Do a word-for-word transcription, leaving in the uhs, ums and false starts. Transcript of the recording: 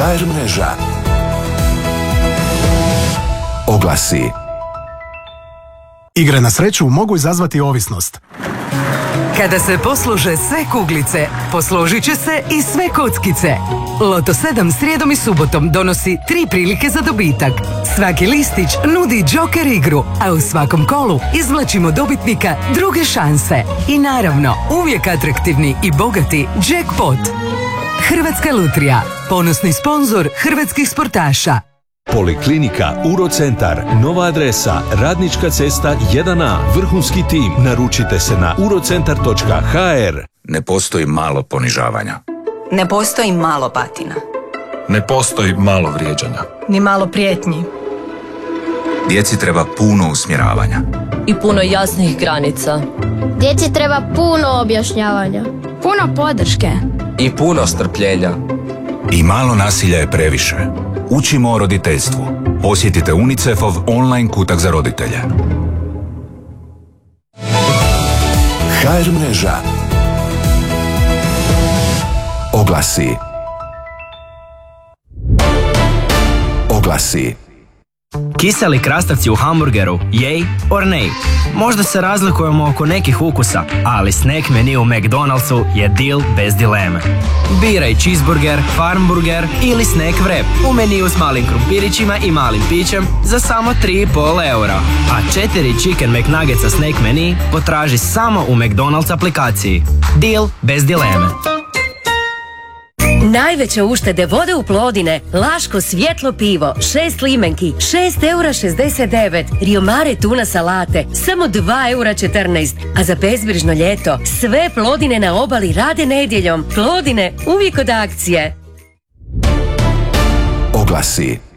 ha er mreža. Oglasi. Igre na sreću mogu izazvati ovisnost. Kada se poslože sve kuglice, posložit će se i sve kockice. Loto sedam srijedom i subotom donosi tri prilike za dobitak. Svaki listić nudi džoker igru, a u svakom kolu izvlačimo dobitnika druge šanse. I naravno, uvijek atraktivni i bogati jackpot. Hrvatska lutrija, ponosni sponzor hrvatskih sportaša. Poliklinika Urocentar, nova adresa, Radnička cesta jedan A, vrhunski tim. Naručite se na urocentar točka ha er. Ne postoji malo ponižavanja. Ne postoji malo batina. Ne postoji malo vrijeđanja. Ni malo prijetnji. Djeci treba puno usmjeravanja. I puno jasnih granica. Djeci treba puno objašnjavanja. Puno podrške. I puno strpljenja. I malo nasilja je previše. Učimo o roditeljstvu. Posjetite UNICEF-ov online kutak za roditelje. ha er mreža. Oglasi. Oglasi. Kiseli krastavci u hamburgeru, yay or nay? Možda se razlikujemo oko nekih ukusa, ali snack menu u McDonald'su je deal bez dileme. Biraj cheeseburger, farmburger ili snack wrap u meniju s malim krumpirićima i malim pićem za samo tri i pol eura. A četiri chicken McNuggetsa snack menu potraži samo u McDonald's aplikaciji. Deal bez dileme. Najveće uštede vode u Plodine, Laško svjetlo pivo, šest limenki, šest eura šezdeset devet, Rio Mare tuna salate, samo dva eura četrnaest, a za bezbrižno ljeto sve Plodine na obali rade nedjeljom. Plodine, uvijek od akcije. Oglasi.